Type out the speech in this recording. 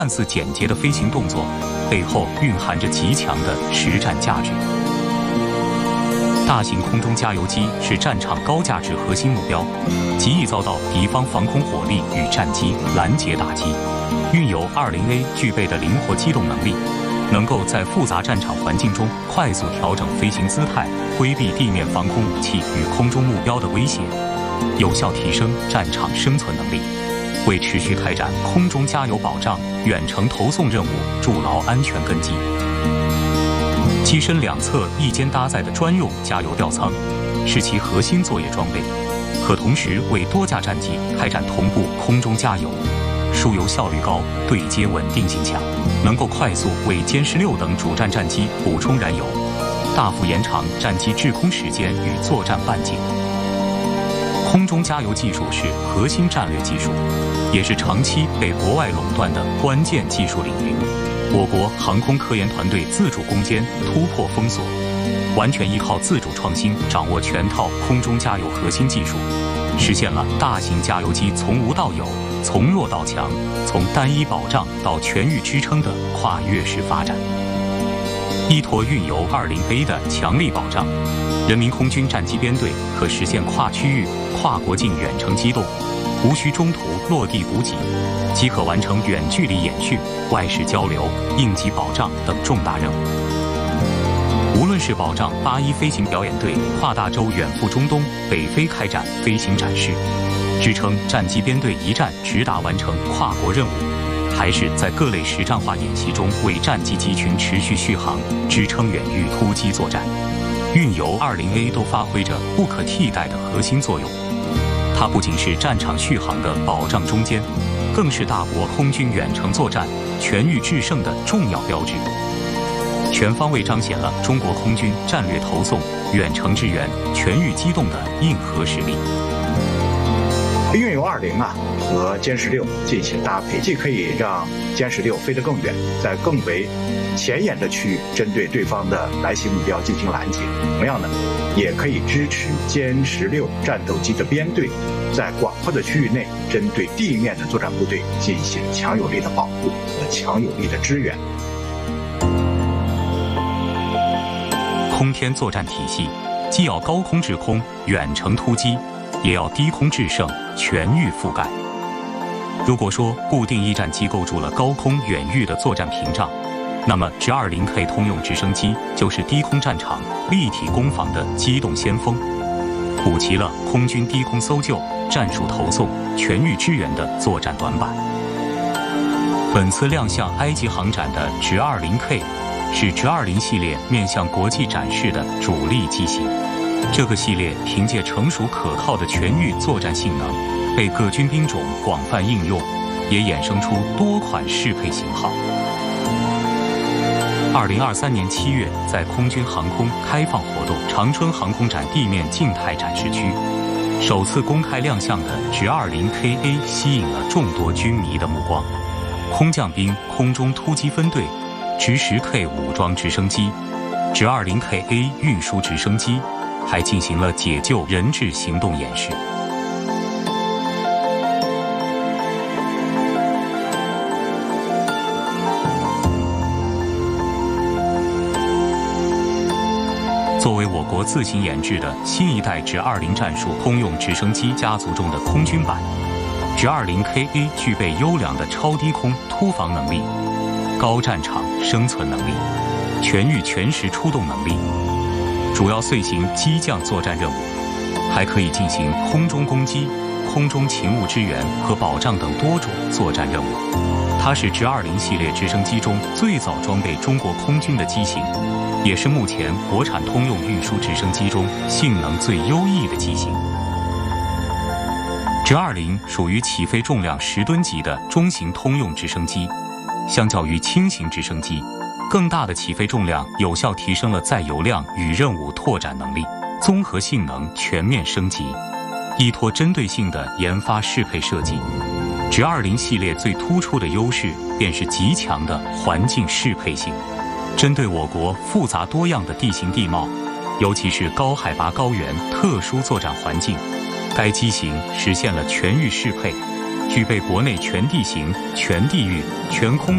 看似简洁的飞行动作，背后蕴含着极强的实战价值。大型空中加油机是战场高价值核心目标，极易遭到敌方防空火力与战机拦截打击。运油 20A 具备的灵活机动能力，能够在复杂战场环境中快速调整飞行姿态，规避地面防空武器与空中目标的威胁，有效提升战场生存能力，为持续开展空中加油保障、远程投送任务筑牢安全根基。机身两侧一肩搭载的专用加油吊舱，是其核心作业装备，可同时为多架战机开展同步空中加油，输油效率高，对接稳定性强，能够快速为歼16等主战战机补充燃油，大幅延长战机滞空时间与作战半径。空中加油技术是核心战略技术，也是长期被国外垄断的关键技术领域。我国航空科研团队自主攻坚，突破封锁，完全依靠自主创新，掌握全套空中加油核心技术，实现了大型加油机从无到有、从弱到强、从单一保障到全域支撑的跨越式发展。依托运油 20A 的强力保障，人民空军战机编队可实现跨区域、跨国境远程机动，无需中途落地补给，即可完成远距离演训、外事交流、应急保障等重大任务。无论是保障81飞行表演队跨大洲远赴中东、北非开展飞行展示，支撑战机编队一战直达完成跨国任务，还是在各类实战化演习中为战机机群持续续航，支撑远域突击作战，运油 20A 都发挥着不可替代的核心作用。它不仅是战场续航的保障中坚，更是大国空军远程作战、全域制胜的重要标志，全方位彰显了中国空军战略投送、远程支援、全域机动的硬核实力。 运油20和歼16进行搭配，既可以让歼16飞得更远，在更为前沿的区域针对对方的来袭目标进行拦截，同样呢，也可以支持歼16战斗机的编队在广阔的区域内针对地面的作战部队进行强有力的保护和强有力的支援。 空天作战体系既要高空制空、远程突击，也要低空制胜、全域覆盖。如果说固定翼战机构筑了高空远域的作战屏障，那么直20K 通用直升机就是低空战场立体攻防的机动先锋，补齐了空军低空搜救、战术投送、全域支援的作战短板。本次亮相埃及航展的直20K，是直20系列面向国际展示的主力机型。这个系列凭借成熟可靠的全域作战性能，被各军兵种广泛应用，也衍生出多款适配型号。2023年7月，在空军航空开放活动长春航空展地面静态展示区，首次公开亮相的直20KA吸引了众多军迷的目光。空降兵空中突击分队、直10K 武装直升机、直20KA 运输直升机，还进行了解救人质行动演示。作为我国自行研制的新一代直20战术通用直升机家族中的空军版，直20KA 具备优良的超低空突防能力、高战场生存能力、全域全时出动能力，主要遂行机降作战任务，还可以进行空中攻击、空中勤务支援和保障等多种作战任务。它是直20系列直升机中最早装备中国空军的机型，也是目前国产通用运输直升机中性能最优异的机型。直20属于起飞重量10吨级的中型通用直升机，相较于轻型直升机，更大的起飞重量有效提升了载油量与任务拓展能力，综合性能全面升级。依托针对性的研发适配设计，直20系列最突出的优势便是极强的环境适配性。针对我国复杂多样的地形地貌，尤其是高海拔高原特殊作战环境，该机型实现了全域适配，具备国内全地形、全地域、全空